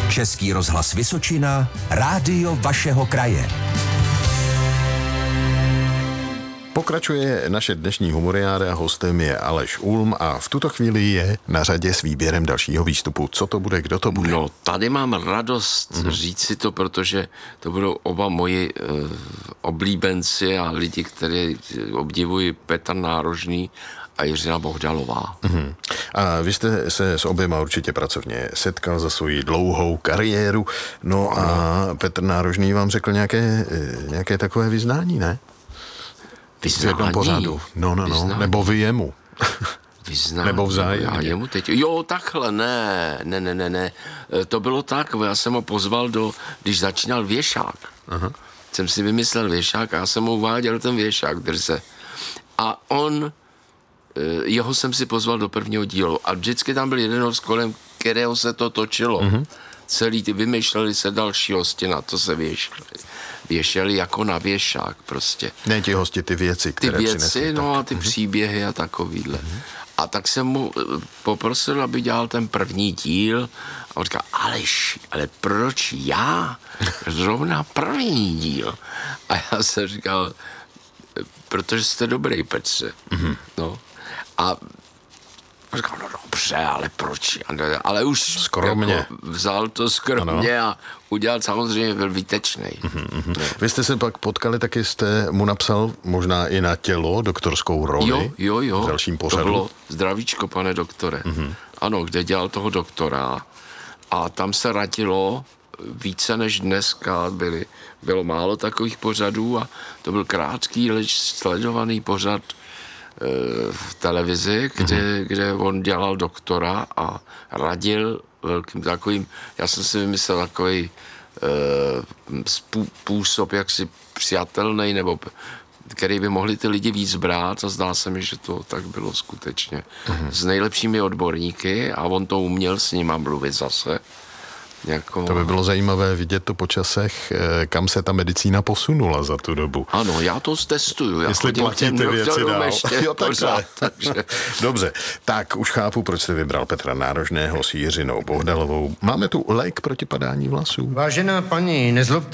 Český rozhlas Vysočina, rádio vašeho kraje. Pokračuje naše dnešní humoriáda, hostem je Aleš Ulm a v tuto chvíli je na řadě s výběrem dalšího výstupu. Co to bude, kdo to bude? No, tady mám radost říct si to, protože to budou oba moji oblíbenci a lidi, které obdivují, Petr Nárožný a Jiřina Bohdalová. A vy jste se s oběma určitě pracovně setkal za svoji dlouhou kariéru. No a Petr Nárožný vám řekl nějaké takové vyznání, ne? Vyznání? V jednom pořadu. No. Nebo vy jemu. Vyznání. Nebo vzájemně. Já jemu teď. Jo, takhle, ne. To bylo tak, já jsem ho pozval když začínal Věšák. Aha. Jsem si vymyslel Věšák a já jsem mu uváděl ten Věšák, drze. A jeho jsem si pozval do prvního dílu. A vždycky tam byl jeden host, kolem kterého se to točilo. Celý vymýšleli se další hosti, na to se věšeli jako na věšák prostě. Ne ti hosti, ty věci, které přinesli. No a ty příběhy a takovýhle. A tak jsem mu poprosil, aby dělal ten první díl a on říkal, ale proč já? Zrovna první díl. A já jsem říkal, protože jste dobrý, Petře. No. A říkal, no dobře, ale proč? Ale už skromně. Jako vzal to skromně a udělal, samozřejmě byl výtečnej. Vy jste se pak potkali, taky jste mu napsal možná i na tělo doktorskou roli. Jo. V dalším pořadu. To bylo Zdravíčko, pane doktore. Ano, kde dělal toho doktora. A tam se radilo více než dneska. Bylo málo takových pořadů a to byl krátký, leč sledovaný pořad v televizi, kde on dělal doktora a radil velkým takovým, já jsem si vymyslel takový způsob jaksi přijatelný, nebo který by mohli ty lidi víc brát a zdá se mi, že to tak bylo skutečně. S nejlepšími odborníky a on to uměl s nima mluvit zase. To by bylo zajímavé vidět to po časech, kam se ta medicína posunula za tu dobu. Ano, já to testuju. Jestli platí ty věci dál. Jo, takže. Dobře, tak už chápu, proč jste vybral Petra Nárožného s Jiřinou Bohdalovou. Máme tu lék proti padání vlasů. Vážená paní, nezlobte